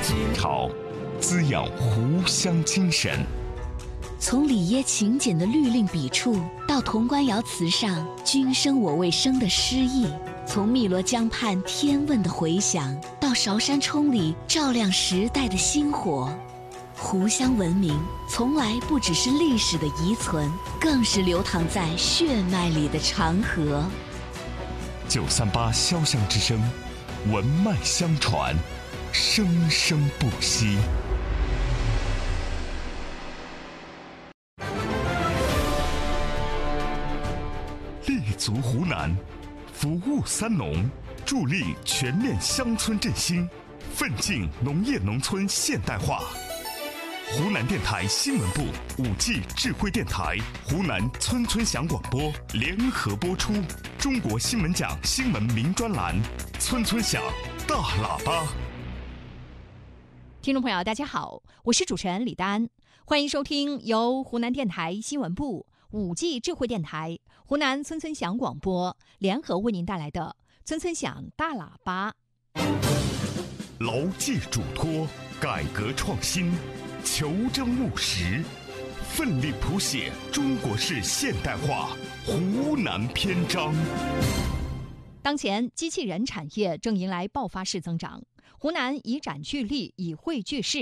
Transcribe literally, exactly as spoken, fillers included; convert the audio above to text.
潮，滋养湖湘精神。 从里耶勤俭的律令笔触，到潼关窑瓷上君生我未生的诗意；从汨罗江畔天问的回响，到韶山冲里照亮时代的星火。湖湘文明从来不只是历史的遗存，更是流淌在血脉里的长河。 九三八潇湘之声，文脉相传，生生不息。立足湖南，服务三农，助力全面乡村振兴，奋进农业农村现代化。湖南电台新闻部、五 G 智慧电台、湖南村村响广播联合播出中国新闻奖新闻名专栏《村村响大喇叭》。 听众朋友，大家好，我是主持人李丹，欢迎收听由湖南电台新闻部、五 G 智慧电台、湖南村村响广播联合为您带来的《村村响大喇叭》。 牢记嘱托，改革创新，求真务实，奋力谱写中国式现代化湖南篇章。 当前机器人产业正迎来爆发式增长，湖南以展聚力，以汇聚势，